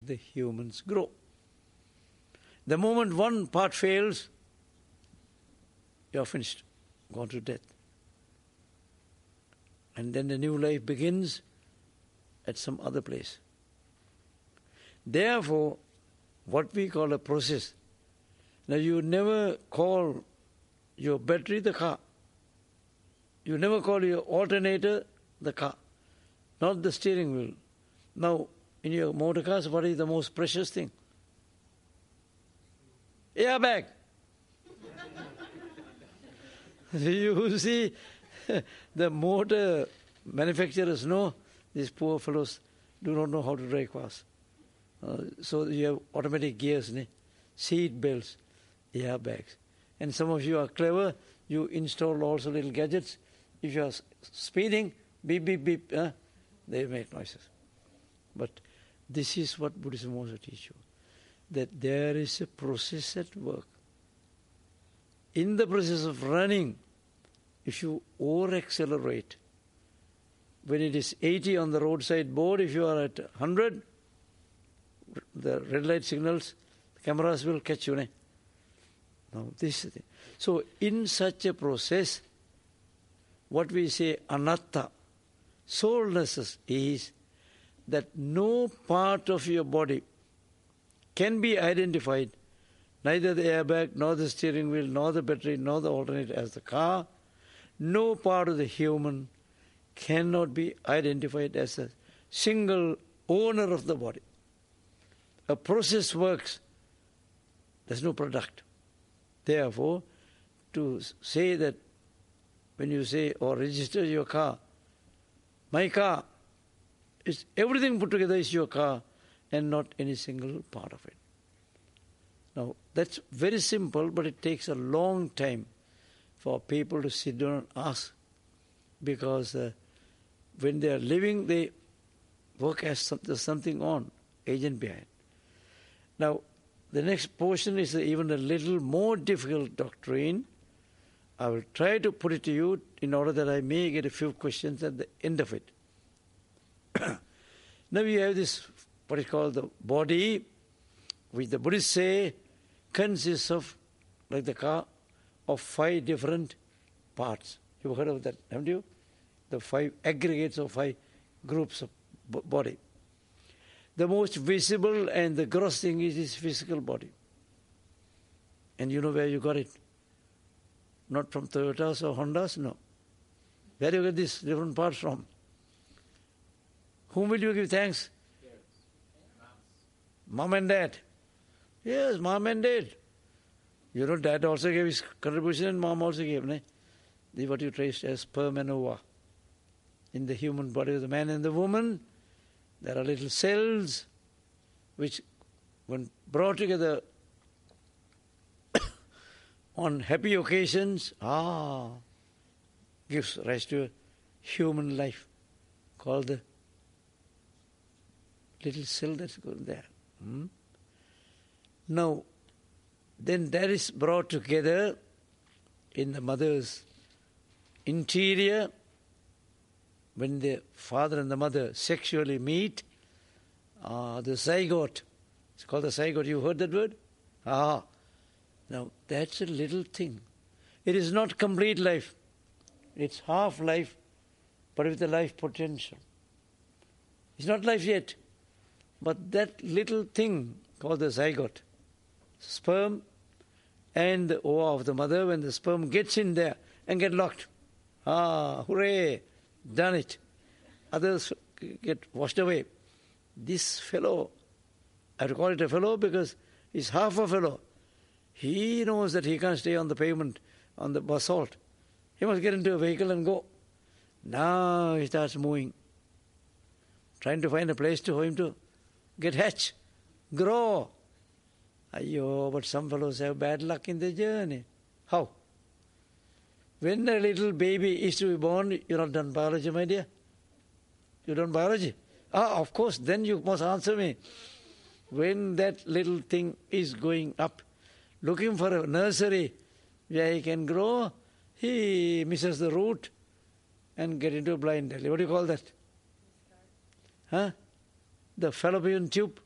the humans grow. The moment one part fails, you're finished, gone to death. And then the new life begins at some other place. Therefore, what we call a process. Now you never call your battery the car. You never call your alternator the car, not the steering wheel. Now, in your motor cars, what is the most precious thing? Airbag. You see, the motor manufacturers know these poor fellows do not know how to drive cars. So you have automatic gears, seat belts, airbags. And some of you are clever, you install also little gadgets. If you are speeding, beep, beep, beep, they make noises. But this is what Buddhism wants to teach you, that there is a process at work. In the process of running, if you over-accelerate, when it is 80 on the roadside board, if you are at 100, the red light signals, the cameras will catch you. Now, this is the thing. So, in such a process, what we say anatta, soullessness, is that no part of your body can be identified, neither the airbag, nor the steering wheel, nor the battery, nor the alternator as the car. No part of the human cannot be identified as a single owner of the body. A process works. There's no product. Therefore, to say that when you say or register your car, my car, is everything put together is your car and not any single part of it. Now, that's very simple, but it takes a long time for people to sit down and ask, because when they are living, they work as something on, agent behind. Now, the next portion is even a little more difficult doctrine. I will try to put it to you in order that I may get a few questions at the end of it. Now we have this, what is called the body, which the Buddhists say consists of, like the car, of 5 different parts. You've heard of that, haven't you? The 5 aggregates of 5 groups of body. The most visible and the gross thing is his physical body. And you know where you got it? Not from Toyotas or Hondas, no. Where do you get these different parts from? Whom will you give thanks? Mom and dad. Yes, mom and dad. You know, dad also gave his contribution and mom also gave. This is what you trace as sperm and ova. In the human body of the man and the woman, there are little cells which, when brought together on happy occasions, gives rise to a human life called the little cell that's going there. Now, then that is brought together in the mother's interior. When the father and the mother sexually meet, the zygote, it's called the zygote, you heard that word? Now that's a little thing. It is not complete life. It's half life, but with the life potential. It's not life yet, but that little thing called the zygote, sperm and the ova of the mother, when the sperm gets in there and get locked, hooray! Done it. Others get washed away. This fellow, I have to call it a fellow because he's half a fellow. He knows that he can't stay on the pavement, on the basalt. He must get into a vehicle and go. Now he starts moving, trying to find a place for him to get hatched, grow. Ayyo, but some fellows have bad luck in their journey. How? When a little baby is to be born, you're not done biology, my dear. You done biology? Of course, then you must answer me. When that little thing is going up, looking for a nursery where he can grow, he misses the root and get into a blind alley. What do you call that? The fallopian tube.